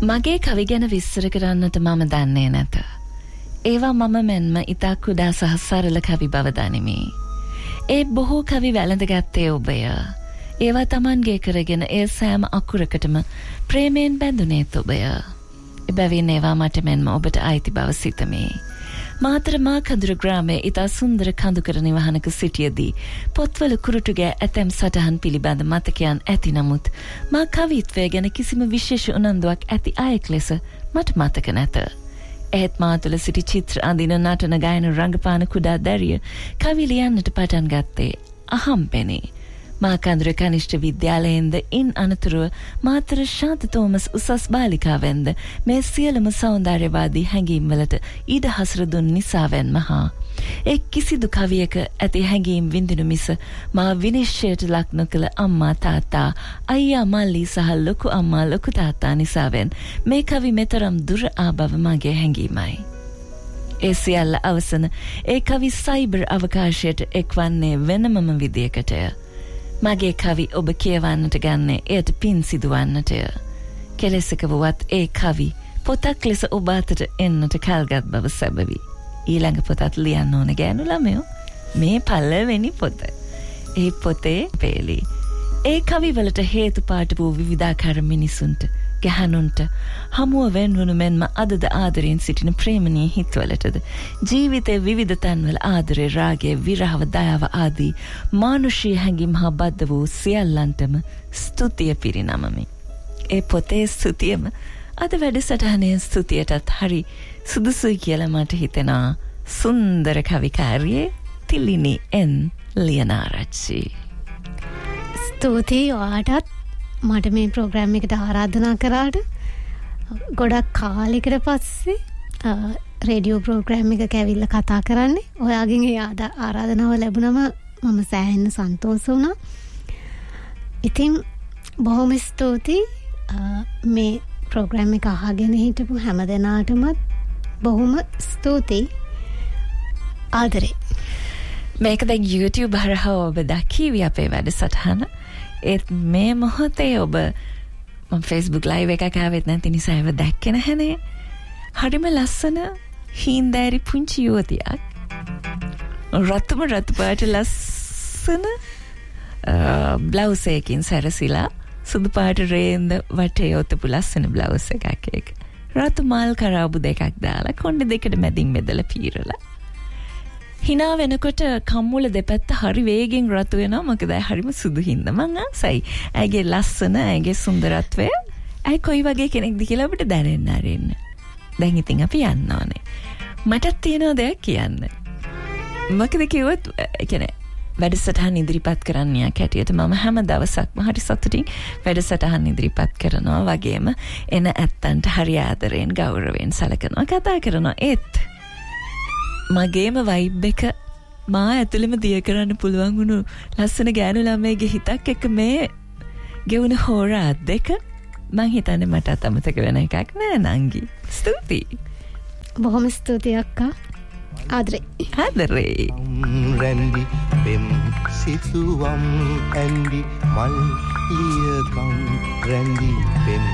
මගේ කවි ගැන විස්තර කරන්නට මම දන්නේ නැත. ඒවා මම මෙන්ම ඉතා කුඩා සහ සරල කවි බව දනිමි. ඒ බොහෝ කවි වැළඳගත්තේ ඔබය. ඒවා Tamanගේ කරගෙන ඒ සෑම අකුරකටම ප්‍රේමයෙන් බැඳුනේත් ඔබය. එබැවින් ඒවා මට මෙන්ම ඔබට අයිති බව සිතමි. මාතර මා කඳුර ග්‍රාමයේ ඉතා සුන්දර කඳුකර නිවහනක සිටියදී පොත්වල කුරුටුගේ ඇතැම් සටහන් පිළිබඳ මතකයන් ඇති නමුත් මා කවිත්වය ගැන කිසිම විශේෂ උනන්දුවක් ඇති අයෙක් ලෙස මට මතක නැත. එහෙත් මා තුළ සිටි චිත්‍ර අඳින නටන ගායන රංගපාන කුඩා දැරිය කවි ලියන්නට පටන් ගත්තේ අහම්පෙනි. මා කඳුර කනිෂ්ඨ විද්‍යාලයෙන්ද ඉන් අනතුරුව මාතර ශාන්ත තෝමස් උසස් බාලිකාවෙන්ද මේ සියලුම සෞන්දර්යවාදී හැඟීම්වලට ඉඩ හසර දුන් නිසාවෙන්ම හා එක් කිසිදු කවියක ඇති හැඟීම් විඳිනු මිස මා විනිශ්චයට ලක් නොකළ අම්මා තාත්තා අයියා මල්ලි සහ ලොකු අම්මා ලොකු තාත්තා නිසාවෙන් මේ කවි මෙතරම් දුර ආ බව මගේ හැඟීමයි. ඒ සියල්ල අවසන ඒ කවි සයිබර් අවකාශයට එක්වන්නේ වෙනමම විදියකටය. මගේ කවි ඔබ කියවන්නට ගන්නේ එයට පින් සිදුවන්නටය. කෙලෙසක වුවත් ඒ කවි පොතක් ලෙස ඔබ අතට එන්නට කල්ගත් බව සැබවි. ඊළඟ පොතත් ලියන්න ඕන ගෑනු ළමයෝ. මේ පළවෙනි පොත. ඒ පොතේ පේලි. ඒ කවිවලට හේතුපාට වූ විවිධාකාර මිනිසුන්ට ගැහණුන්ට හමුව වෙන්වනු මෙන්ම අදද ආදරයෙන් සිටින ප්‍රේමණීය හිත්වලටද ජීවිතයේ විවිධ තන්වල ආදරේ රාගය විරහව දයාව ආදී මානුෂීය හැඟීම් හා බද්ධ වූ සියල්ලන්ටම ස්තුතිය පිරිනමමි. ඒ පොතේ ස්තුතියම අද වැඩසටහනේ ස්තුතියටත් හරි සුදුසුයි කියලා මට හිතෙනවා. සුන්දර කවිකාරියේ තිලිනි එන් ලියනාරච්චි. ස්තුතියි ඔයාටත් මට මේ ප්‍රෝග්‍රෑම් එකට ආරාධනා කරාට. ගොඩක් කාලෙකට පස්සේ රේඩියෝ ප්‍රෝග්‍රෑම් එකක ඇවිල්ලා කතා කරන්නේ. ඔයාගෙන් ඒ ආරාධනාව ලැබුණම මම සෑහෙන සන්තෝෂ වුණා. ඉතින් බොහොම ස්තුතියි මේ ප්‍රෝග්‍රෑම් එක අහගෙන හිටපු හැමදෙනාටමත් බොහොම ස්තුතියි. ආදරේ. මේක දැන් YouTube හරහා ඔබ දකිවි අපේ වැඩසටහන. ඒත් මේ මොහොතේ ඔබ මම Facebook live එකක ආවෙත් නැති නිසා ඒව දැක්කේ නැහනේ. හරිම ලස්සන හීන්දෑරි පුංචි යුවතියක්. රතුම රතු පාට ලස්සන බ්ලවුස් එකකින් සැරසිලා සුදු පාට රේන්ද වටේ ඔතපු ලස්සන බ්ලවුස් එකක් එක. රතු මල් කරාබු දෙකක් දාලා කොණ්ඩේ දෙකට මැදින් බෙදලා පීරලා හිනා වෙනකොට කම්මුල දෙපැත්ත හරි වේගෙන් රතු වෙනවා. මොකද හරිම සුදු හින්දා මං ආසයි. ඇගේ ලස්සන, ඇගේ සුන්දරත්වය ඇයි කොයි වගේ කෙනෙක්ද කියලා අපිට දැනෙන්න ආරෙන්න. දැන් ඉතින් අපි යන්න ඕනේ. මටත් තියෙනවා දෙයක් කියන්න. මොකද කිව්වොත් කියන්නේ වැඩසටහන් ඉදිරිපත් කරන්න කැටියට මම හැම දවසක්ම හරි සතුටින් වැඩසටහන් ඉදිරිපත් කරනවා වගේම එන ඇත්තන්ට හරි ආදරයෙන් ගෞරවයෙන් සැලකනවා කතා කරනවා. ඒත් මගේම වයිබ් එක මා ඇතුළෙම දිය කරන්න පුළුවන් වුණු ලස්සන ගෑනු ළමයිගේ හිතක් එක්ක මේ ගෙවුන හෝරා දෙක මං හිතන්නේ මට අමතක වෙන එකක් නෑ නංගි. ස්තුතියි. බොහොම ස්තුතියි අක්කා. ආදරේ. ආදරේ. රැන්දි පෙම් සිතුවම් ඇන්දි මල් ලියගම් රැන්දි පෙම්